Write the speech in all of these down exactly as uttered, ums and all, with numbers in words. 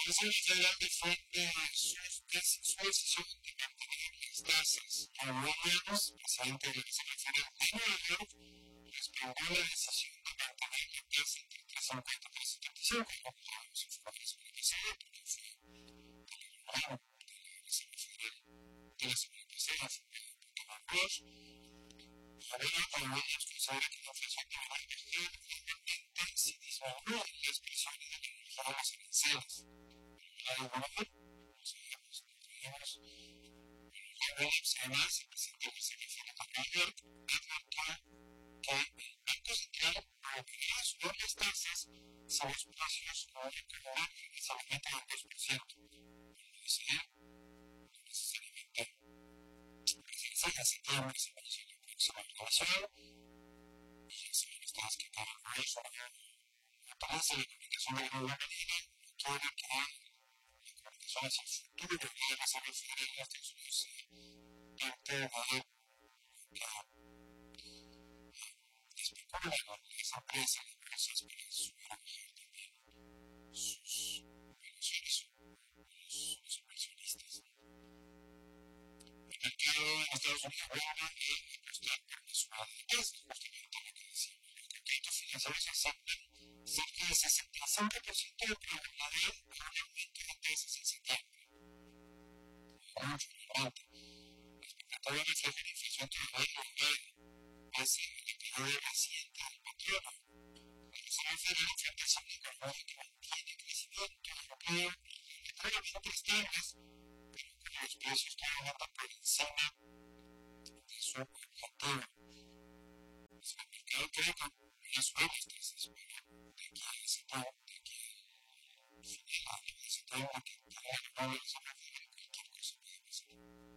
Esa idea defiende su, su decisión de mantener las tasas a gobiernos, presidente de la Reserva de Nueva York, respaldó la decisión de mantener la tasa entre tres cincuenta y tres setenta y cinco, como podemos informar sobre el presidente, que fue el gobierno de la Reserva Federal de la semana pasada, Punto Bush. Ahora, ahora nos considera que la inflación deberá emerger finalmente si disminuyen las presiones de la energía de los aranceles. La devolución, como sabemos, tenemos Williams, además, el presidente de la Reserva Federal de Nueva York, advirtió que el Banco Central volvería a subir las tasas si los precios no recuperan inicialmente al dos por ciento. Como decía, no necesariamente presencia en septiembre se va a hacer la próxima renovación y ya saben ustedes que cada vez aparece la comunicación de la nueva medida no quiere que la comunicación hacia el futuro de la Reserva Federal de Estados Unidos sea parte de que especulan con las empresas, las empresas para subir a bajar también sus valuaciones o los inversionistas. El mercado en Estados Unidos vuelve a apostar por una subida de tasas, justamente lo que decíamos. Los créditos financieros aceptan cerca del sesenta y cinco por ciento de probabilidad de un aumento de tasas en septiembre. Mucho, realmente. La expectativa refleja la inflación todavía elevada, pese a la caída reciente del petróleo. La Reserva Federal enfrenta el ciclo económico que mantiene crecimiento, empleo y relativamente estables, pero con los precios todavía por encima de su objetivo. El mercado cree que podría subir las tasas, pero de aquí a septiembre, de aquí al final de septiembre, que tenga que no la Reserva Federal, cualquier cosa puede pasar.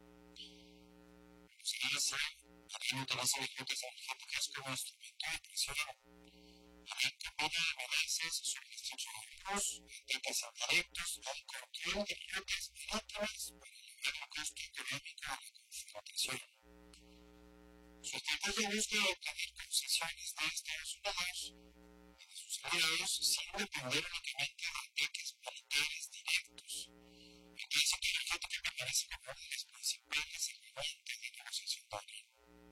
Los I S también utilizan las rutas energéticas como instrumento de presión. Hay camino de amenazas sobre los tipos de luz, ataques indirectos, hay control de rutas marítimas para elevar el costo económico de la confrontación. Su estrategia busca obtener concesiones de Estados Unidos y de sus aliados sin depender únicamente de ataques militares directos. El caso energético me parece como una de las principales herramientas de negociación de la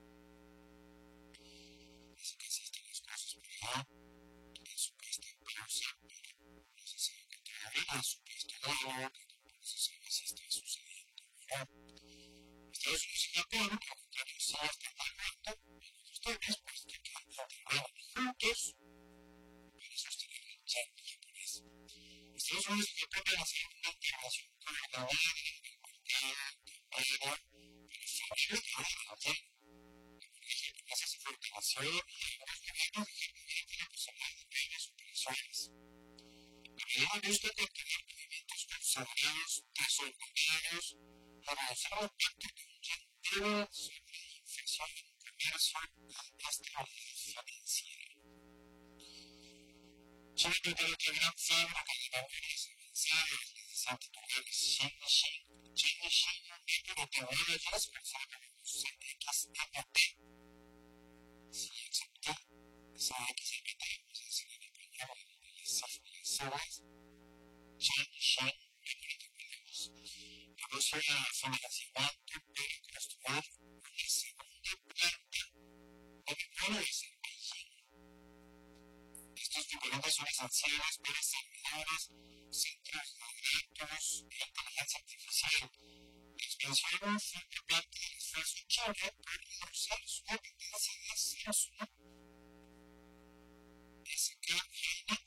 Así que así están las cosas por allá. El supuesto pausa, pero no se sabe qué todavía. El supuesto diálogo, que no se sabe si está sucediendo o no. Estados Unidos y Japón, al contrario, sí están hablando en los temas, pues que trabajan juntos para sostener el chango japonés. Estados Unidos y Japón van a hacer una integración coordinada en el mercado cambiario para frenar la caída del yen. La japonesa se fortaleció y ambos gobiernos dejaron la posibilidad de nuevas operaciones. La medida busca contener movimientos consolidados, desordenados, para reducir el impacto que un yen tiene sobre la inflación, comercio y estabilidad financiera. China prepara que gran fábrica de labores avanzadas, les dicen titulares Xinjiang, Xinjiang, Método Tecnologías, pensando en los X M P. Sí, exacto. Esa X M P, vamos a decir en español, las siglas, Xinjiang, Método Tecnologías. Negocia financiamiento para construir una segunda planta de petróleo en Beijing. Estos componentes son esenciales para servidores, centros de datos e inteligencia artificial. La expansión forma parte del esfuerzo chino por reducir su dependencia de acceso